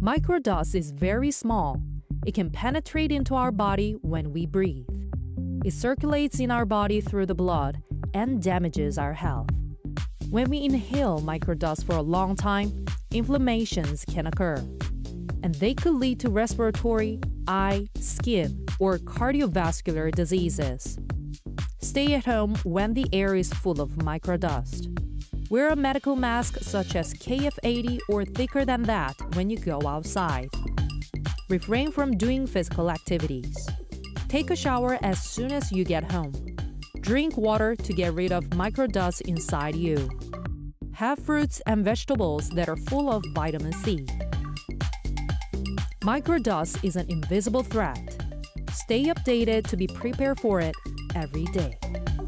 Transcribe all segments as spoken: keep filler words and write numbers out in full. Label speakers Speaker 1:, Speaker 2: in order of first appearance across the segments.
Speaker 1: Microdust is very small. It can penetrate into our body when we breathe. It circulates in our body through the blood and damages our health. When we inhale microdust for a long time, inflammations can occur, and they could lead to respiratory, eye, skin, or cardiovascular diseases. Stay at home when the air is full of microdust. Wear a medical mask such as K F eighty or thicker than that when you go outside. Refrain from doing physical activities. Take a shower as soon as you get home. Drink water to get rid of microdust inside you. Have fruits and vegetables that are full of vitamin C. Microdust is an invisible threat. Stay updated to be prepared for it every day.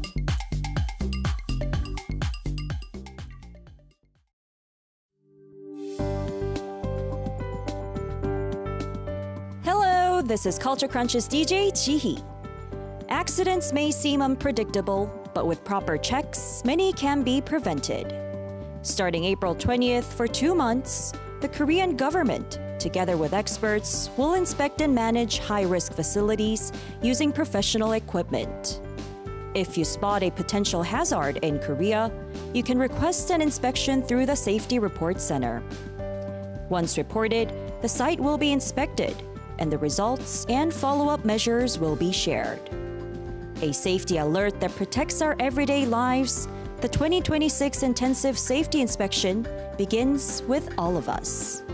Speaker 2: Hello, this is Culture Crunch's D J Jihi. Accidents may seem unpredictable, but with proper checks, many can be prevented. Starting April twentieth for two months, the Korean government, together with experts, will inspect and manage high-risk facilities using professional equipment. If you spot a potential hazard in Korea, you can request an inspection through the Safety Report Center. Once reported, the site will be inspected, and the results and follow-up measures will be shared. A safety alert that protects our everyday lives, the twenty twenty-six Intensive Safety Inspection begins with all of us.